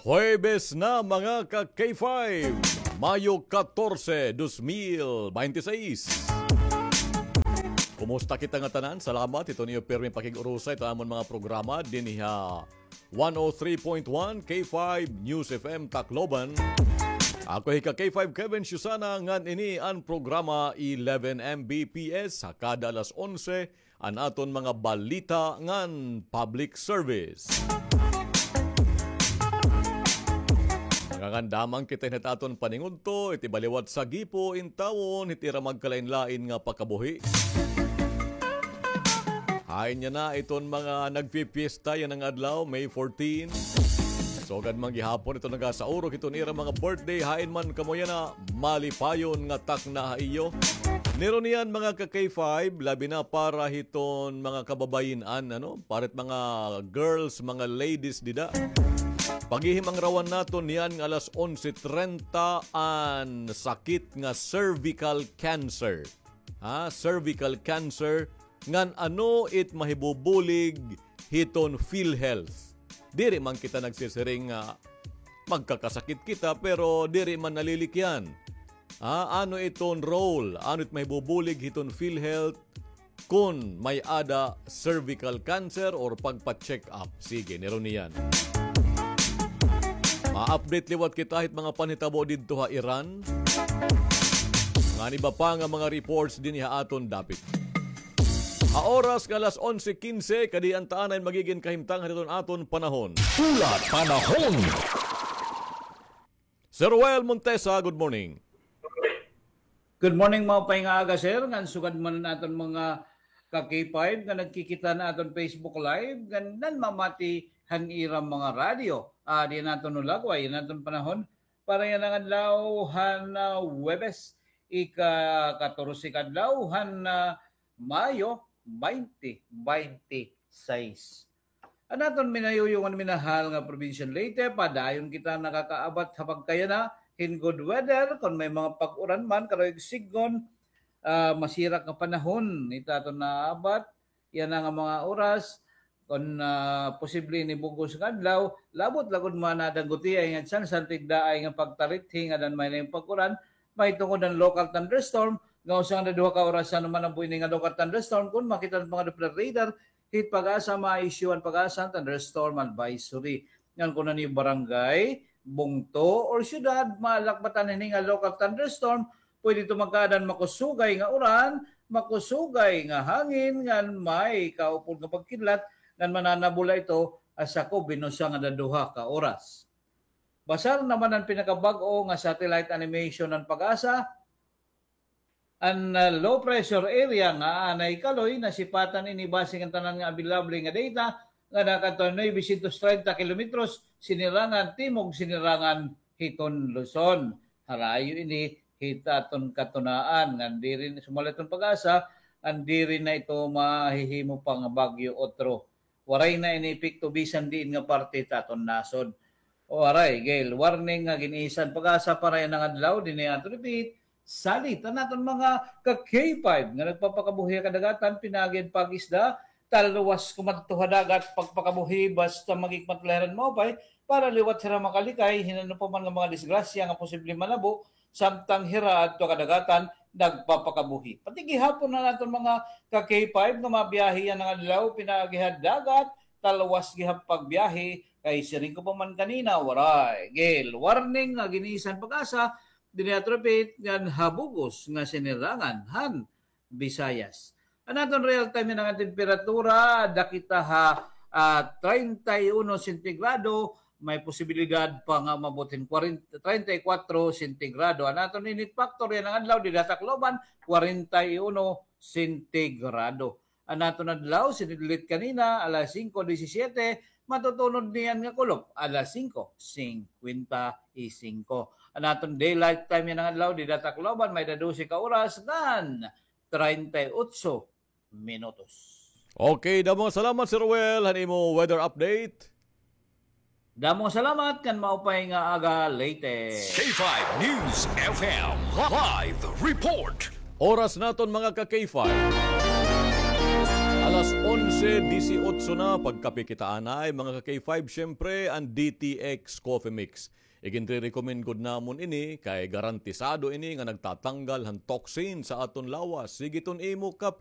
Huwebes na mga ka-K5, Mayo 14, 2026. Kumusta kita nga tanan? Salamat. Ito niyo pirmi pakig-urusa. Ito amon mga programa. Diniha 103.1 K5 News FM Tacloban. Ako hika K5 Kevin Susana ngan ini ang programa 11 Mbps sa kada alas 11 ang aton mga balita ngan public service. Nangangandamang kita aton paningudto, iti baliwat sa gipo intawon, itira magkalain-lain nga pakabuhi. Hain niya na iton mga nagpipiesta yan ang adlaw, May 14. So agad manggihapon ito nagasaurok ito nira mga birthday, hain man kamoya na malipayon nga tak na iyo. Nero niyan mga ka-K5, labi na para hiton mga kababayinan, parit mga girls, mga ladies dida. Paghihim ang rawan naton niyan ng alas 11:30 an sakit nga cervical cancer. Cervical cancer ngan ano it mahibubulig hiton PhilHealth. Diri man kita nagsisiring magkakasakit kita pero diri man nalilikyan. Ano iton role? Ano it mahibubulig hiton PhilHealth kung may ada cervical cancer or pagpa-check up. Sige, nero niyan. Ma-update liwat kita hit mga panhitabo didto ha Iran. Nga iba pa nga mga reports din ha aton dapit. A oras nga alas 11:15 kadi ang taanay magiging kahimtang haniton aton panahon. Ulat panahon. Sir Roel Montesa, good morning. Good morning mga painga sir. Ngan sugad man naton mga ka-K5 nga nagkikita na aton Facebook Live. Ganan mamati haniram mga radyo. Di naton nulagway, naton panahon para yan ang adlawhan na Huwebes, ika-14 kadlawhan na Mayo 2026. Naton minayuyungan minahal nga probinsya Leyte, padayon kita nakakaabat habag kaya na in good weather, kung may mga pag-uran man, karoy sigon, masirak nga panahon, itaton na abat, yan ang mga oras, kung posible ni bugos ng adlaw, labot lagod manadangguti ay nga san tigdaay nga pagtarithi nga dan may na yung pag-uran, may tungod ng local thunderstorm, nga usang na duha ka orasan naman ang buhay nga local thunderstorm, kung makita ng mga Doppler radar, hit pag-asa, ma-issuean pag-asa, thunderstorm advisory. Yan kung ni barangay, bungto, or syudad, malakbatan ni nga local thunderstorm, pwede ito magkaadan makusugay nga uran, makusugay nga hangin, nga may kaupod nga pagkidlat, nan mananabula ito asako binusa nga daduha ka oras. Basar naman ang pinakabag-o nga satellite animation ng pag-asa, ang low pressure area nga anay kaloy na sipatan ini basing ang tanan nga available nga data nga nakatonoy 930 kilometros sinirangan timog sinirangan hiton Luzon. Harayo ini hitaton katunaan nga rin sumalaton pag-asa andi rin na ito mahihimo pang bagyo otro. Waray na inipikto bisan diin nga parte taton nasod. O aray, Gail, warning nga giniisan pag-asa para yan ang adlaw, din na ato repeat, salit naton mga ka-K5 nga nagpapakabuhi kadagatan, pinagin pag-isda, talawas kumadto dagat pagpakabuhi basta magikmatleran mo para liwat sila makalikay, hinano pa man nga mga disgrasya nga posible manabo, samtang hira at kadagatan, nagpapakabuhi. Pati gihapon na natin mga ka-K5 na mabiyahe yan ng adlaw, pinagihad dagat, talawas gihap pagbiyahe, kay siring ko pa man kanina, waray, Gail, warning nga ginisan pag-asa, diniatrapit nga habugos nga sinirangan, Han, Visayas. Naton real time yan ang temperatura, dakita ha 31 sentigrado, may posibilidad pa nga mabutin 34 sentigrado. Naton init factor yan ang adlaw di Tacloban 41 sentigrado. Naton adlaw sinilit kanina alas 5:17 matutunod niyan nga kulop alas 5:55. Naton daylight time yan ang adlaw di Tacloban may 12 ka oras nan 38 minutos. Okay, damong salamat Sir Roel, hanimo weather update. Damong salamat kan maupay nga aga Leyte. K5 News FM Live Report. Oras naton mga ka-K5. Alas 11 12:18 na pagkapikitaan ay mga ka-K5 syempre ang DTX Coffee Mix. Iginre-recommend gud namon ini kay garantisado ini nga nagtatanggal han toxin sa aton lawas. Sige ton imo kape.